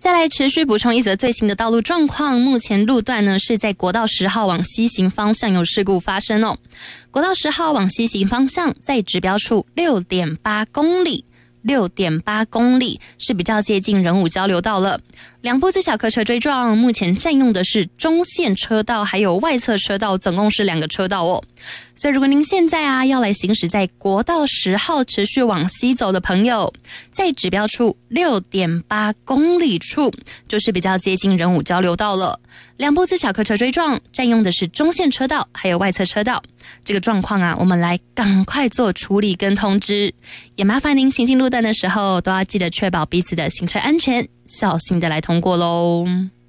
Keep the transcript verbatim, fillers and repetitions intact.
再来持续补充一则最新的道路状况，目前路段呢是在国道十号往西行方向有事故发生哦。国道十号往西行方向在指标处 六点八公里。六点八公里是比较接近仁武交流道了，两部自小客车追撞，目前占用的是中线车道还有外侧车道，总共是两个车道哦。所以如果您现在啊要来行驶在国道十号持续往西走的朋友，在指标处 六点八公里处就是比较接近仁武交流道了，两部自小客车追撞，占用的是中线车道还有外侧车道，这个状况啊我们来赶快做处理跟通知，也麻烦您行进路段的时候都要记得确保彼此的行车安全，小心的来通过咯。